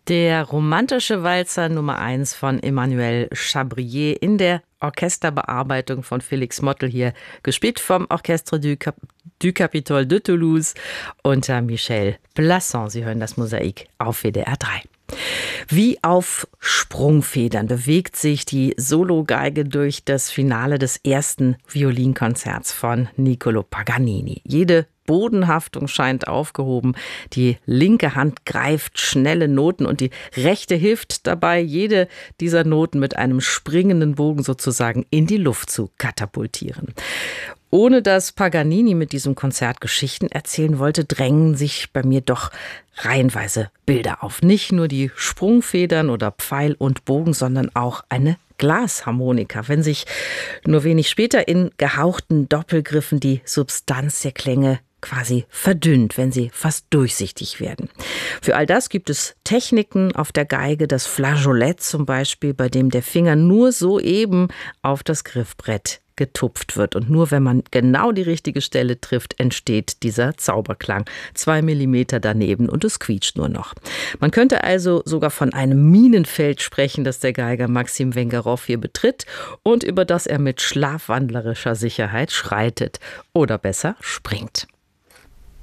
Der romantische Walzer Nummer 1 von Emmanuel Chabrier in der Orchesterbearbeitung von Félix Mottl, hier gespielt vom Orchestre du Capitole de Toulouse unter Michel Plasson. Sie hören das Mosaik auf WDR 3. Wie auf Sprungfedern bewegt sich die Sologeige durch das Finale des ersten Violinkonzerts von Niccolò Paganini. Jede Bodenhaftung scheint aufgehoben. Die linke Hand greift schnelle Noten und die rechte hilft dabei, jede dieser Noten mit einem springenden Bogen sozusagen in die Luft zu katapultieren. Ohne dass Paganini mit diesem Konzert Geschichten erzählen wollte, drängen sich bei mir doch reihenweise Bilder auf. Nicht nur die Sprungfedern oder Pfeil und Bogen, sondern auch eine Glasharmonika, wenn sich nur wenig später in gehauchten Doppelgriffen die Substanz der Klänge quasi verdünnt, wenn sie fast durchsichtig werden. Für all das gibt es Techniken auf der Geige, das Flageolett zum Beispiel, bei dem der Finger nur soeben auf das Griffbrett getupft wird. Und nur wenn man genau die richtige Stelle trifft, entsteht dieser Zauberklang. 2 Millimeter daneben und es quietscht nur noch. Man könnte also sogar von einem Minenfeld sprechen, das der Geiger Maxim Wengerow hier betritt und über das er mit schlafwandlerischer Sicherheit schreitet oder besser springt.